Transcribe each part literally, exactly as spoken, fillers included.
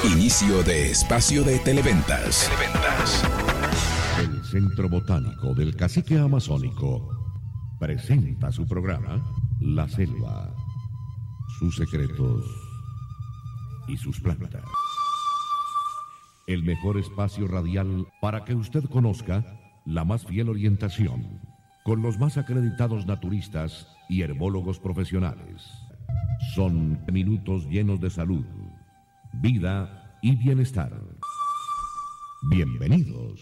Inicio de espacio de televentas. Televentas. El Centro Botánico del Cacique Amazónico presenta su programa La Selva, sus secretos y sus plantas. El mejor espacio radial para que usted conozca la más fiel orientación con los más acreditados naturistas y herbólogos profesionales. Son minutos llenos de salud, vida y bienestar. Bienvenidos.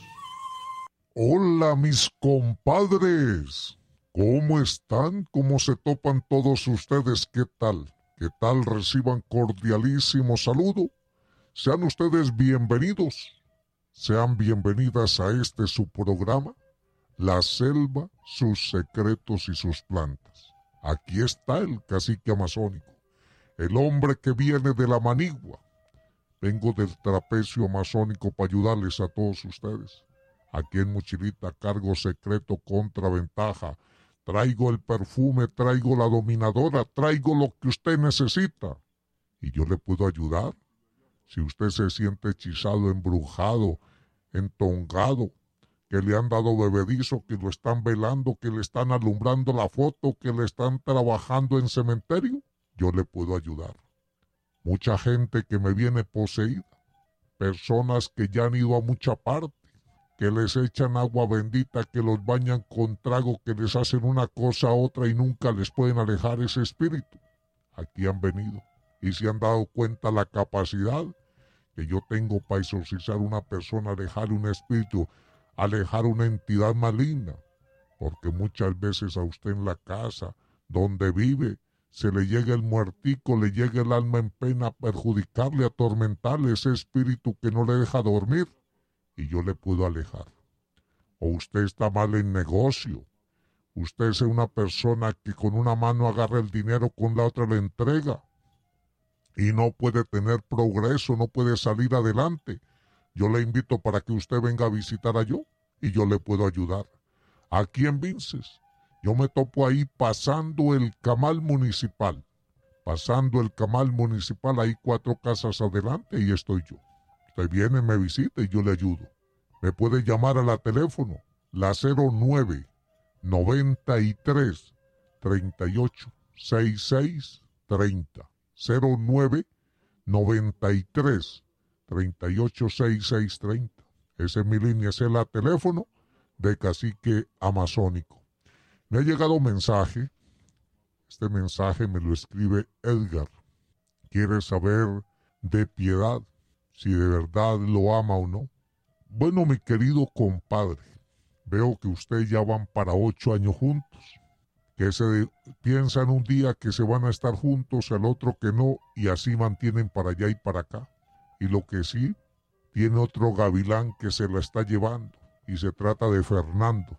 Hola, mis compadres. ¿Cómo están? ¿Cómo se topan todos ustedes? ¿Qué tal? ¿Qué tal? Reciban cordialísimo saludo. Sean ustedes bienvenidos. Sean bienvenidas a este su programa, La Selva, sus secretos y sus plantas. Aquí está el cacique amazónico, el hombre que viene de la manigua. Vengo del trapecio amazónico para ayudarles a todos ustedes. Aquí en Mochilita cargo secreto contra ventaja. Traigo el perfume, traigo la dominadora, traigo lo que usted necesita. Y yo le puedo ayudar. Si usted se siente hechizado, embrujado, entongado, que le han dado bebedizo, que lo están velando, que le están alumbrando la foto, que le están trabajando en cementerio, yo le puedo ayudar. Mucha gente que me viene poseída, personas que ya han ido a mucha parte, que les echan agua bendita, que los bañan con trago, que les hacen una cosa a otra y nunca les pueden alejar ese espíritu. Aquí han venido y se han dado cuenta la capacidad que yo tengo para exorcizar una persona, alejar un espíritu, alejar una entidad maligna, porque muchas veces a usted en la casa donde vive se le llega el muertico, le llega el alma en pena a perjudicarle, a atormentarle ese espíritu que no le deja dormir, y yo le puedo alejar. O usted está mal en negocio, usted es una persona que con una mano agarra el dinero, con la otra le entrega, y no puede tener progreso, no puede salir adelante. Yo le invito para que usted venga a visitar a yo, y yo le puedo ayudar. Aquí en Vinces, yo me topo ahí pasando el camal municipal. Pasando el camal municipal, ahí cuatro casas adelante, y estoy yo. Usted viene, me visita y yo le ayudo. Me puede llamar a la teléfono, la cero nueve, noventa y tres, treinta y ocho, sesenta y seis, treinta. cero nueve, noventa y tres, treinta y ocho, sesenta y seis, treinta. Esa es mi línea, ese es el teléfono de Cacique Amazónico. Me ha llegado un mensaje. Este mensaje me lo escribe Edgar. Quiere saber de Piedad, si de verdad lo ama o no. Bueno, mi querido compadre, veo que ustedes ya van para ocho años juntos. Que se de, piensan un día que se van a estar juntos, al otro que no, y así mantienen para allá y para acá. Y lo que sí, tiene otro gavilán que se la está llevando, y se trata de Fernando.